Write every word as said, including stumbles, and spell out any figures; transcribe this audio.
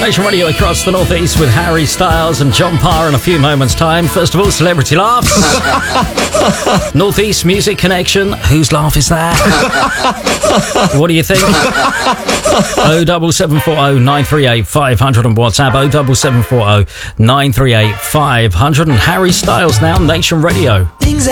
Nation Radio across the northeast with Harry Styles and John Parr in a few moments' time. First of all, Celebrity Laughs. Northeast Music Connection. Whose laugh is that? What do you think? oh double seven four oh nine three eight five hundred on WhatsApp. oh double seven four oh nine three eight five hundred. And Harry Styles now, Nation Radio. Things